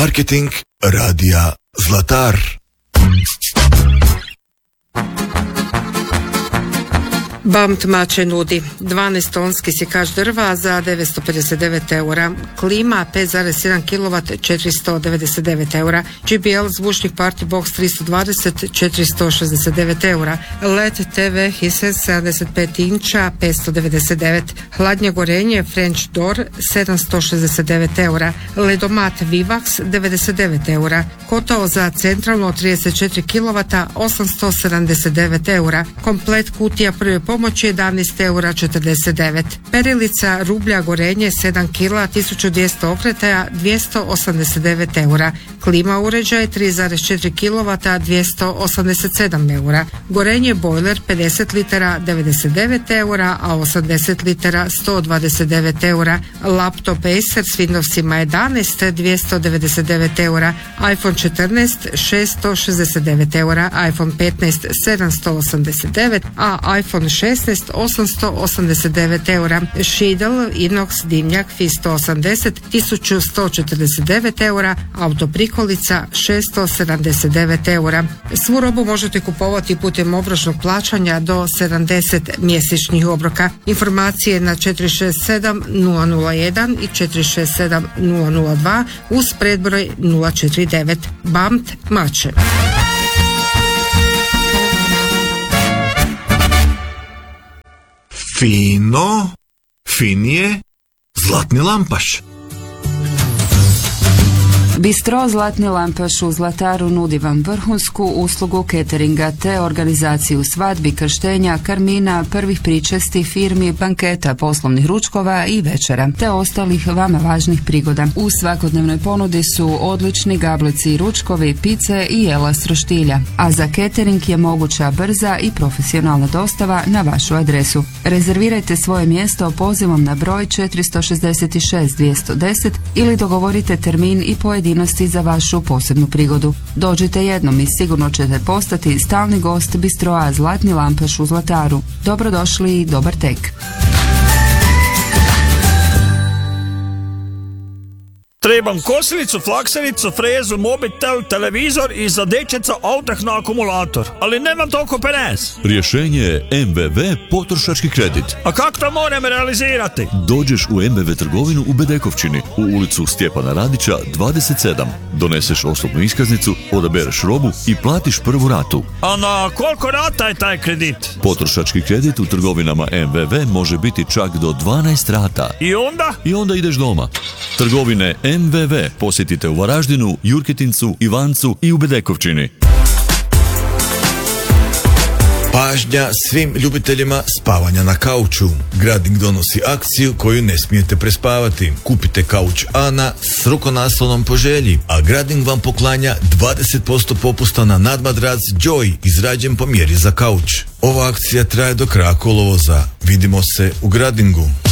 Marketing radija Zlatar. BAMT Mače nudi 12 tonski sjekač drva za 959 eura, klima 5,1 kW 499 eura, JBL zvučnik Party Box 320 469 eura, LED TV Hisense 75 inča 599, hladnje gorenje French Door 769 eura, ledomat Vivax 99 eura, kotao za centralno 34 kW 879 eura, komplet kutija prve pomoći 11 eura 49, perilica rublja gorenje 7 kg 1200 okretaja 289 eura, klima uređaj 3,4 kW 287 eura, gorenje bojler 50 litara 99 eura, a 80 litara 129 eura, laptop Acer s Windowsima 11 299 eura, iPhone 14 669 eura, iPhone 15 789, a iPhone 16 889 eura, Šidel inox dimnjak FI 180 1149 eura, autoprikolica 679 eura. Svu robu možete kupovati putem obročnog plaćanja do 70 mjesečnih obroka. Informacije na 467 001 i 467 002 uz predbroj 049. BAMT Mače. Fino, finije, Zlatni Lampaš. Bistro Zlatni Lampaš u Zlataru nudi vam vrhunsku uslugu cateringa te organizaciju svadbi, krštenja, karmina, prvih pričesti, firmi, banketa, poslovnih ručkova i večera, te ostalih vama važnih prigoda. U svakodnevnoj ponudi su odlični gablici i ručkovi, pice i jela s roštilja, a za catering je moguća brza i profesionalna dostava na vašu adresu. Rezervirajte svoje mjesto pozivom na broj 466 210 ili dogovorite termin i pojedinosti za vašu posebnu prigodu. Dođite jednom i sigurno ćete postati stalni gost Bistroa Zlatni Lampaš u Zlataru. Dobrodošli i dobar tek. Trebam kosilicu, flaksericu, frezu, mobitel, televizor i za dječaca autah na akumulator. Ali nemam toliko penes. Rješenje je MVV potrošački kredit. A kako to moram realizirati? Dođeš u MVV trgovinu u Bedekovčini, u ulicu Stjepana Radića 27. Doneseš osobnu iskaznicu, odabereš robu i platiš prvu ratu. A na koliko rata je taj kredit? Potrošački kredit u trgovinama MVV može biti čak do 12 rata. I onda ideš doma. Trgovine MVV posjetite u Varaždinu, Jurketincu, Ivancu i u Bedekovčini. Pažnja svim ljubiteljima spavanja na kauču. Grading donosi akciju koju ne smijete prespavati. Kupite kauč Ana s rukonaslonom po želji, a Grading vam poklanja 20% popusta na nadmadrac Joy izrađen po mjeri za kauč. Ova akcija traje do kraja kolovoza. Vidimo se u Gradingu.